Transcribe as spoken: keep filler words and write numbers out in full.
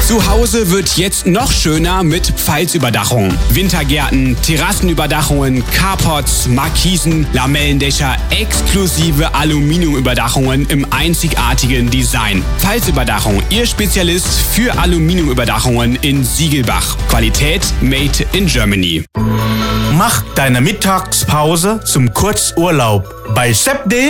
Zu Hause wird jetzt noch schöner mit Pfalzüberdachung. Wintergärten, Terrassenüberdachungen, Carports, Markisen, Lamellendächer, exklusive Aluminiumüberdachungen im einzigartigen Design. Pfalzüberdachung, Ihr Spezialist für Aluminiumüberdachungen in Siegelbach. Qualität made in Germany. Mach deine Mittagspause zum Kurzurlaub bei Sepp punkt de.